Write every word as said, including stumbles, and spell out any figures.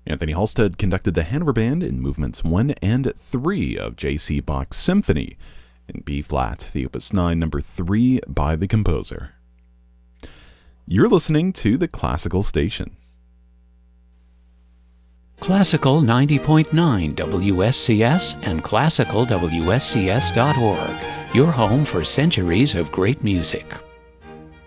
Anthony Halstead conducted the Hanover Band in movements one and three of J C. Bach's Symphony in B-flat, the Opus nine, number three by the composer. You're listening to the Classical Station. Classical ninety point nine W S C S and classical W S C S dot org, your home for centuries of great music.